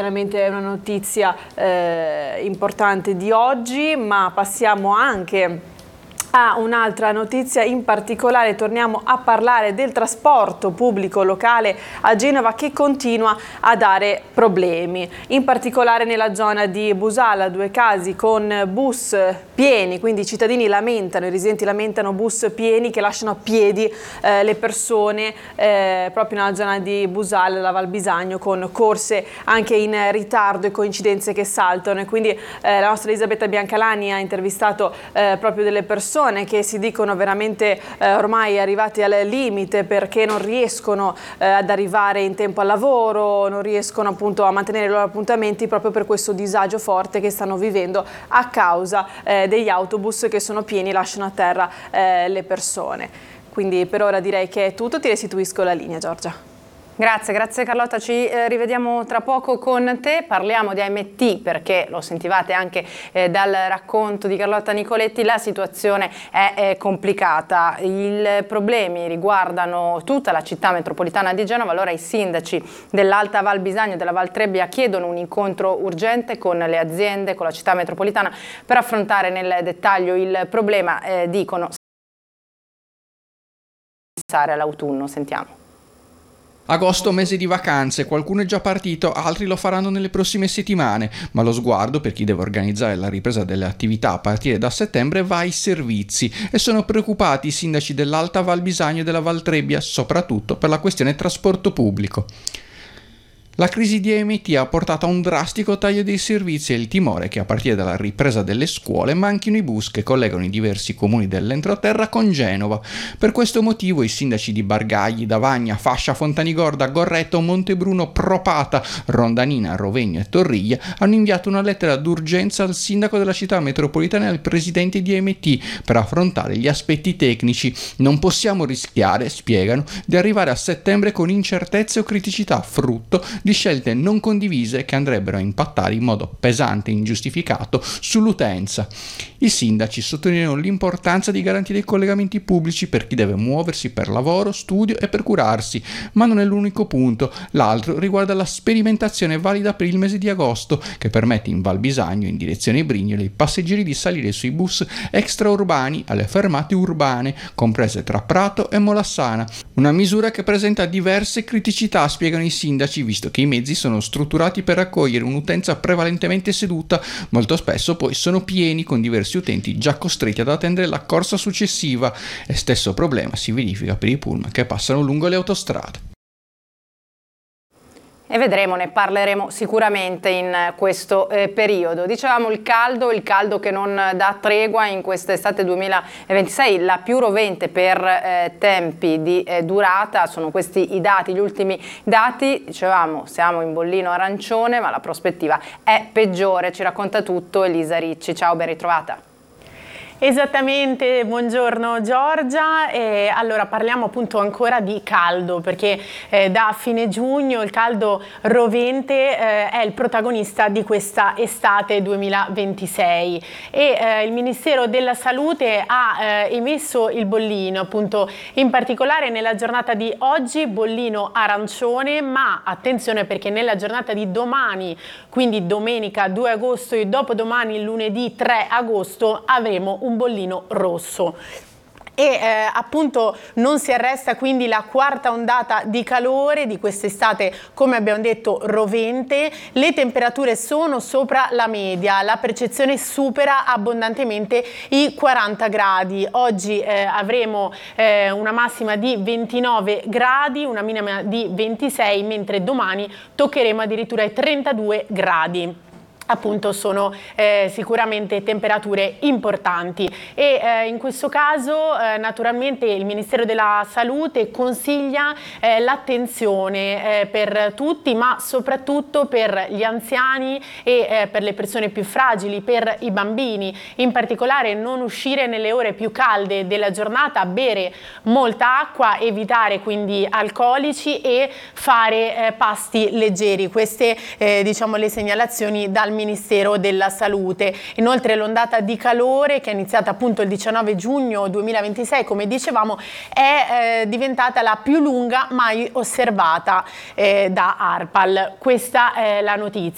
sicuramente è una notizia importante di oggi, ma passiamo anche a un'altra notizia in particolare. Torniamo a parlare del trasporto pubblico locale a Genova, che continua a dare problemi, in particolare nella zona di Busala. 2 casi con bus pieni, quindi i cittadini lamentano, i residenti lamentano bus pieni che lasciano a piedi le persone proprio nella zona di Busala, la Val Bisagno, con corse anche in ritardo e coincidenze che saltano. E quindi la nostra Elisabetta Biancalani ha intervistato proprio delle persone che si dicono veramente ormai arrivati al limite, perché non riescono ad arrivare in tempo al lavoro, non riescono appunto a mantenere i loro appuntamenti proprio per questo disagio forte che stanno vivendo a causa degli autobus che sono pieni e lasciano a terra le persone. Quindi per ora direi che è tutto, ti restituisco la linea, Giorgia. Grazie Carlotta, ci rivediamo tra poco con te. Parliamo di AMT perché lo sentivate anche dal racconto di Carlotta Nicoletti, la situazione è complicata, i problemi riguardano tutta la città metropolitana di Genova. Allora i sindaci dell'Alta Val Bisagno e della Val Trebbia chiedono un incontro urgente con le aziende, con la città metropolitana, per affrontare nel dettaglio il problema. Dicono all'autunno. Sentiamo. Agosto, mese di vacanze, qualcuno è già partito, altri lo faranno nelle prossime settimane, ma lo sguardo per chi deve organizzare la ripresa delle attività a partire da settembre va ai servizi, e sono preoccupati i sindaci dell'Alta Val Bisagno e della Val Trebbia, soprattutto per la questione trasporto pubblico. La crisi di AMT ha portato a un drastico taglio dei servizi e il timore che a partire dalla ripresa delle scuole manchino i bus che collegano i diversi comuni dell'entroterra con Genova. Per questo motivo i sindaci di Bargagli, Davagna, Fascia, Fontanigorda, Gorreto, Montebruno, Propata, Rondanina, Rovegno e Torriglia hanno inviato una lettera d'urgenza al sindaco della città metropolitana e al presidente di AMT per affrontare gli aspetti tecnici. Non possiamo rischiare, spiegano, di arrivare a settembre con incertezze o criticità frutto di scelte non condivise che andrebbero a impattare in modo pesante e ingiustificato sull'utenza. I sindaci sottolineano l'importanza di garantire i collegamenti pubblici per chi deve muoversi per lavoro, studio e per curarsi, ma non è l'unico punto. L'altro riguarda la sperimentazione valida per il mese di agosto, che permette in Val Bisagno, in direzione Brignole, ai passeggeri di salire sui bus extraurbani alle fermate urbane, comprese tra Prato e Molassana. Una misura che presenta diverse criticità, spiegano i sindaci, visto che i mezzi sono strutturati per raccogliere un'utenza prevalentemente seduta, molto spesso poi sono pieni con diversi utenti già costretti ad attendere la corsa successiva, e stesso problema si verifica per i pullman che passano lungo le autostrade. E vedremo, ne parleremo sicuramente in questo periodo. Dicevamo il caldo che non dà tregua in quest'estate 2026, la più rovente per tempi di durata. Sono questi i dati, gli ultimi dati. Dicevamo, siamo in bollino arancione, ma la prospettiva è peggiore. Ci racconta tutto Elisa Ricci. Ciao, ben ritrovata. Esattamente, buongiorno Giorgia. Allora parliamo appunto ancora di caldo, perché da fine giugno il caldo rovente è il protagonista di questa estate 2026 e il Ministero della Salute ha emesso il bollino, appunto in particolare nella giornata di oggi bollino arancione, ma attenzione perché nella giornata di domani, quindi domenica 2 agosto e dopodomani lunedì 3 agosto avremo un bollino rosso. E appunto non si arresta quindi la quarta ondata di calore di quest'estate, come abbiamo detto, rovente. Le temperature sono sopra la media, la percezione supera abbondantemente i 40 gradi. Oggi avremo una massima di 29 gradi, una minima di 26, mentre domani toccheremo addirittura i 32 gradi. Appunto sono sicuramente temperature importanti e in questo caso naturalmente il Ministero della Salute consiglia l'attenzione per tutti, ma soprattutto per gli anziani e per le persone più fragili, per i bambini. In particolare non uscire nelle ore più calde della giornata, bere molta acqua, evitare quindi alcolici e fare pasti leggeri. Queste diciamo le segnalazioni dal Ministero della Salute. Inoltre l'ondata di calore che è iniziata appunto il 19 giugno 2026, come dicevamo, è diventata la più lunga mai osservata da ARPAL. Questa è la notizia.